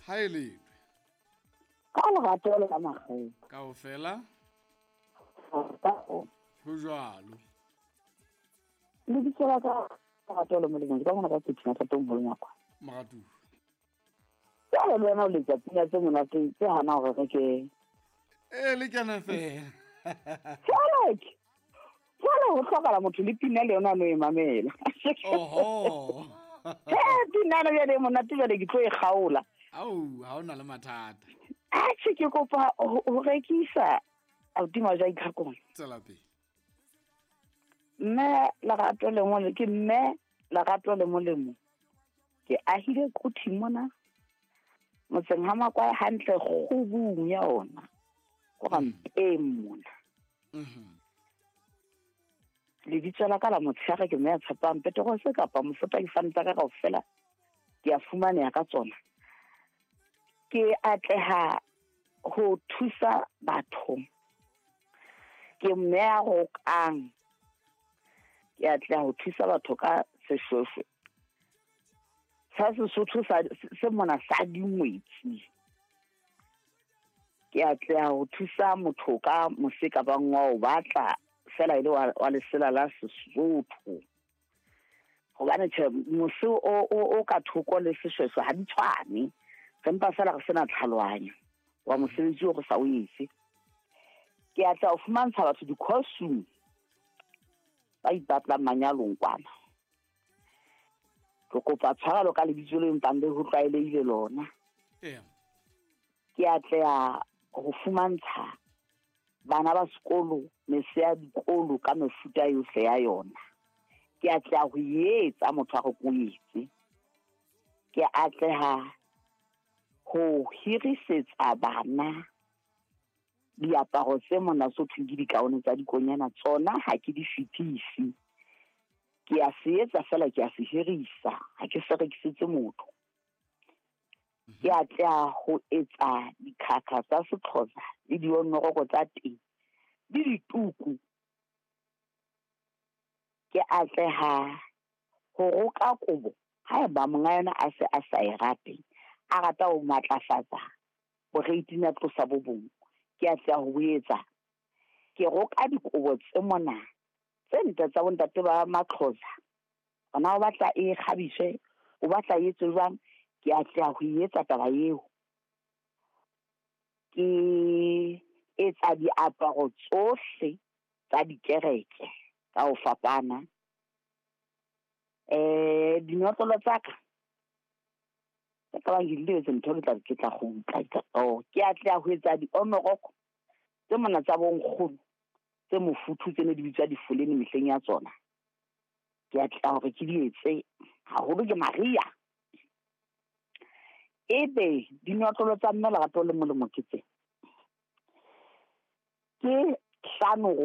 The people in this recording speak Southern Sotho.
ha e le Ka lerato le la magae. kaofela Go go jwalo. le ditsela ka lerato le molemo ka mona ka tsena tsa tong mo nyakwa. Magatu Ya le wena o le tsa tsena tse mona tse hana gore re ke le kana fela. Charlotte. Jalo go tlhokala motho le pina le yona no e mamela. Oho. Pina le le mona tse le ke tlo e gaola. Au, ha ona le mathata. A ke kopa ho rekisa autima ja itlhakong. Tsela pe. Mme la gato le mo ke mme la gato le molemo. Ke ahile khuthi mona. Motseng ha makwa hantle go bung ya ona. Go ga mpeng mona. Le ditsela ka la motshega ke me tshepang pete go se kapa mofuta ke fanta ka kaofela ke a fumane ya ka tsona. Ke atleha ho thusa batho. Ke mmea go kang ke atleha ho thusa batho ka seshweshwe sa Sesotho se mona sa dingwetsi. Ke atleha ho thusa motho ka moseka bangwa o batla fela ile wa lesela la Sesotho. Gobane mose o ka thoko le seshweshwe ha di tshwane. Sempa fela re sena tlhaloanyo wa mosebetsi o go sa o etse. Ke atla o fumantsha batho di-costume ba ipatla manyalong kwana. Ke kopa tshwarelo ka lebitso le mpang le ho tlwaelehile lona. Ke atla ho fumantsha bana ba sekolo mesea dikolo ka mefuta yohle ya yona. Ke atla ho etsa motho a go koetse. Ke atleha ho hirisetsa bana diaparo tse mona so thweng ke dikaone tsa dikonyana tsona ha ke di fitisi. Ke a se etsa fela ke a se hirisa ha ke se rekisetse motho. Ke atla ho etsa dikhakha tsa Sexhosa le dionoroko tsa teng di dituku. Ke atleha ho roka kobo ha ba monga yona a se a sa e rate a rata ho matlafatsa boreiti na tlosa bo bong. Ke atla ho etsa ke roka dikobo tse mona tse ntle tsa bontate ba Maxhosa. Ona o batla e khabishe o batla e etse jwang ke atla ho etsa taba eo. Ke etsa diaparo tsohle tsa dikereke ka ho fapana. Dinotlolo tsa ka ka bang ile tse ntho ke tla go utlwa ke atla ho etsa dionoroko tse mona tsa bonkgono tse mofuthu tse ne di bitswa difoleni mehleng ya tsona. Ke atla hore ke di etse haholo ke Maria. Ebe dinotlolo tsa mme lerato le molemo ke tse ke hlano